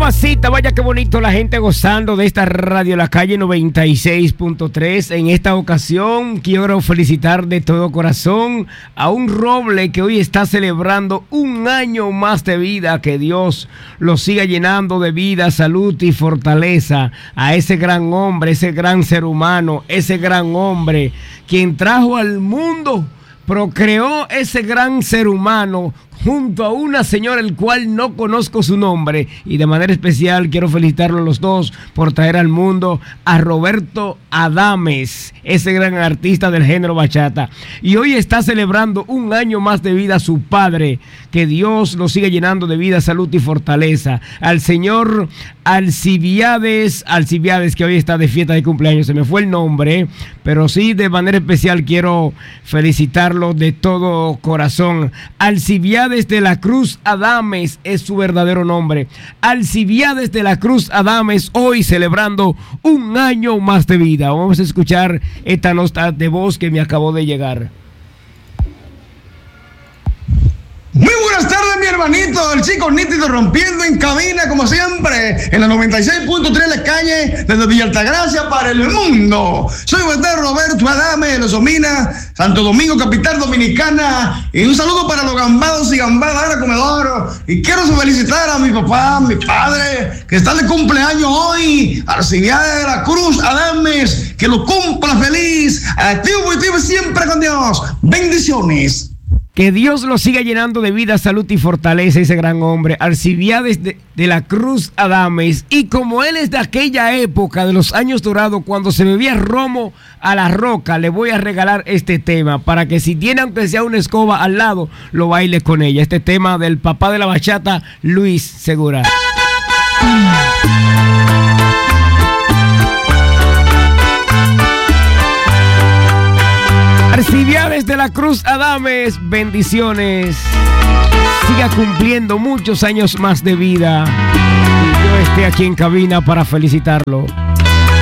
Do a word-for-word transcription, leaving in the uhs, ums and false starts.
mamacita, vaya qué bonito la gente gozando de esta radio La Calle noventa y seis punto tres. En esta ocasión quiero felicitar de todo corazón a un roble que hoy está celebrando un año más de vida. Que Dios lo siga llenando de vida, salud y fortaleza. A ese gran hombre, ese gran ser humano, ese gran hombre quien trajo al mundo, procreó ese gran ser humano junto a una señora el cual no conozco su nombre, y de manera especial quiero felicitarlos a los dos por traer al mundo a Roberto Adames, ese gran artista del género bachata, y hoy está celebrando un año más de vida a su padre. Que Dios lo siga llenando de vida, salud y fortaleza. Al señor Alcibiades, Alcibiades, que hoy está de fiesta de cumpleaños, se me fue el nombre, pero sí, de manera especial quiero felicitarlo de todo corazón. Alcibiades de la Cruz Adames es su verdadero nombre. Alcibiades de la Cruz Adames, hoy celebrando un año más de vida. Vamos a escuchar esta nota de voz que me acabó de llegar. Muy buenas tardes, mi hermanito, el chico nítido, rompiendo en cabina como siempre en la noventa y seis punto tres La Calle, desde Villa Altagracia para el mundo. Soy Walter Roberto Adames, Los Omina, Santo Domingo, capital dominicana, y un saludo para los gambados y gambadas de comedor. Y quiero felicitar a mi papá, mi padre, que está de cumpleaños hoy, Alcibiades de la Cruz Adames, que lo cumpla feliz, activo, positivo, siempre con Dios. Bendiciones. Que Dios lo siga llenando de vida, salud y fortaleza, ese gran hombre, Alcibiades de, de la Cruz Adames. Y como él es de aquella época, de los años dorados, cuando se bebía romo a la roca, le voy a regalar este tema, para que si tiene aunque sea una escoba al lado, lo baile con ella. Este tema del papá de la bachata, Luis Segura. Alcibiades de la Cruz Adames, bendiciones. Siga cumpliendo muchos años más de vida. Y yo esté aquí en cabina para felicitarlo.